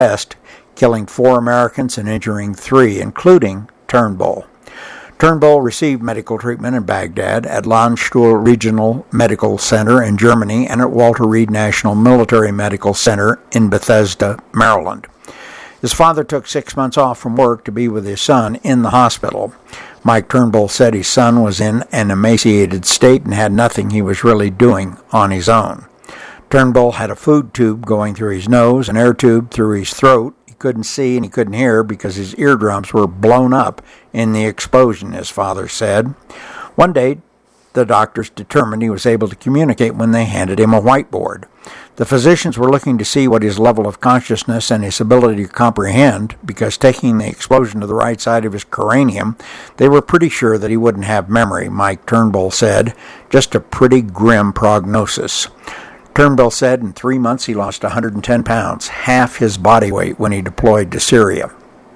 West, killing 4 Americans and injuring 3, including Turnbull. Turnbull received medical treatment in Baghdad, at Landstuhl Regional Medical Center in Germany, and at Walter Reed National Military Medical Center in Bethesda, Maryland. His father took 6 months off from work to be with his son in the hospital. Mike Turnbull said his son was in an emaciated state and had nothing he was really doing on his own. Turnbull had a food tube going through his nose, an air tube through his throat. He couldn't see and he couldn't hear because his eardrums were blown up in the explosion, his father said. One day, the doctors determined he was able to communicate when they handed him a whiteboard. The physicians were looking to see what his level of consciousness and his ability to comprehend, because taking the explosion to the right side of his cranium, they were pretty sure that he wouldn't have memory, Mike Turnbull said. Just a pretty grim prognosis. Turnbull said in 3 months he lost 110 pounds, half his body weight when he deployed to Syria,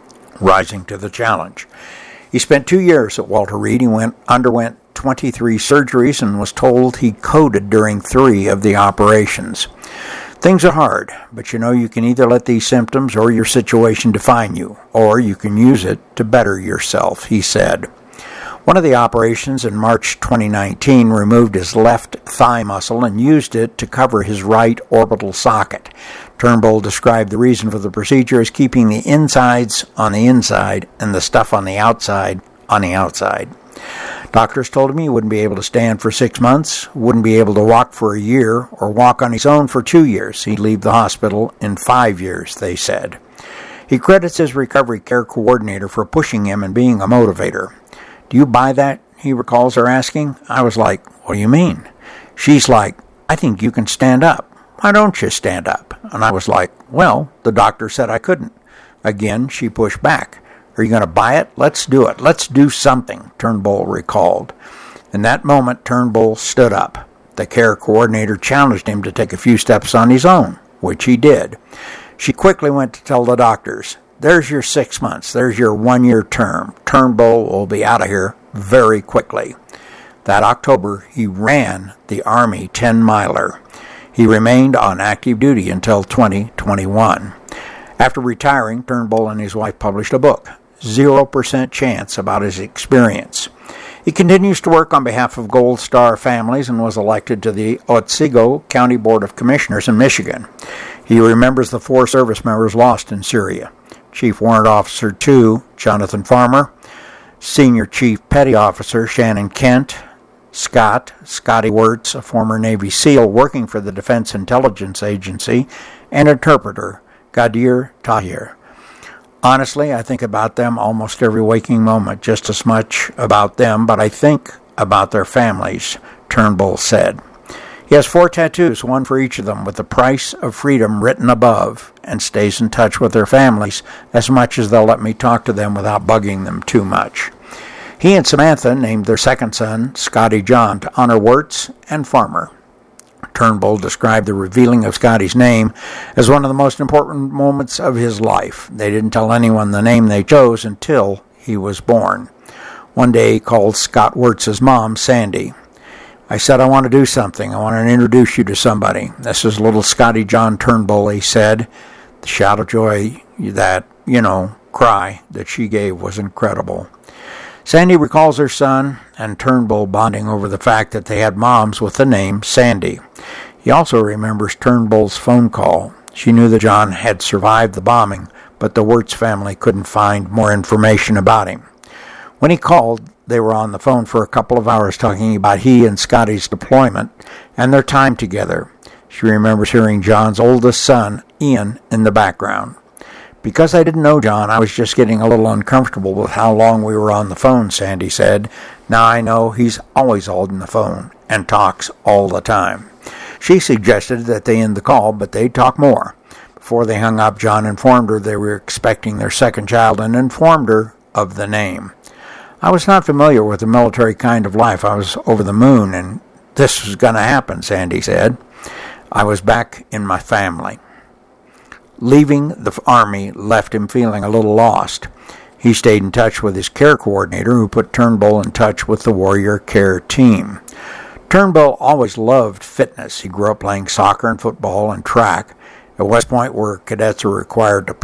rising to the challenge. He spent 2 years at Walter Reed. He underwent 23 surgeries and was told he coded during 3 of the operations. Things are hard, but you can either let these symptoms or your situation define you, or you can use it to better yourself, he said. One of the operations in March 2019 removed his left thigh muscle and used it to cover his right orbital socket. Turnbull described the reason for the procedure as keeping the insides on the inside and the stuff on the outside on the outside. Doctors told him he wouldn't be able to stand for 6 months, wouldn't be able to walk for a year, or walk on his own for 2 years. He'd leave the hospital in 5 years, they said. He credits his recovery care coordinator for pushing him and being a motivator. "Do you buy that?" he recalls her asking. I was like, "What do you mean?" She's like, "I think you can stand up. Why don't you stand up?" And I was like, "Well, the doctor said I couldn't." Again, she pushed back. "Are you going to buy it? Let's do it. Let's do something," Turnbull recalled. In that moment, Turnbull stood up. The care coordinator challenged him to take a few steps on his own, which he did. She quickly went to tell the doctors, "There's your 6 months. There's your 1-year term. Turnbull will be out of here very quickly." That October, he ran the Army 10-miler. He remained on active duty until 2021. After retiring, Turnbull and his wife published a book, 0% Chance, about his experience. He continues to work on behalf of Gold Star families and was elected to the Otsego County Board of Commissioners in Michigan. He remembers the 4 service members lost in Syria. Chief Warrant Officer 2, Jonathan Farmer, Senior Chief Petty Officer Shannon Kent, Scotty Wirtz, a former Navy SEAL working for the Defense Intelligence Agency, and interpreter Gadir Tahir. Honestly, I think about them almost every waking moment, just as much about them, but I think about their families, Turnbull said. He has 4 tattoos, one for each of them, with the price of freedom written above, and stays in touch with their families as much as they'll let me talk to them without bugging them too much. He and Samantha named their second son, Scotty John, to honor Wirtz and Farmer. Turnbull described the revealing of Scotty's name as one of the most important moments of his life. They didn't tell anyone the name they chose until he was born. One day he called Scott Wirtz's mom, Sandy. "I said I want to do something. I want to introduce you to somebody. This is little Scotty John Turnbull," he said. The shout of joy, that, cry that she gave was incredible. Sandy recalls her son and Turnbull bonding over the fact that they had moms with the name Sandy. He also remembers Turnbull's phone call. She knew that John had survived the bombing, but the Wirtz family couldn't find more information about him. When he called, they were on the phone for a couple of hours talking about he and Scotty's deployment and their time together. She remembers hearing John's oldest son, Ian, in the background. "Because I didn't know John, I was just getting a little uncomfortable with how long we were on the phone," Sandy said. "Now I know he's always on the phone and talks all the time." She suggested that they end the call, but they'd talk more. Before they hung up, John informed her they were expecting their second child and informed her of the name. "I was not familiar with the military kind of life. I was over the moon, and this was going to happen," Sandy said. "I was back in my family." Leaving the Army left him feeling a little lost. He stayed in touch with his care coordinator, who put Turnbull in touch with the Warrior Care team. Turnbull always loved fitness. He grew up playing soccer and football and track, At West Point, where cadets are required to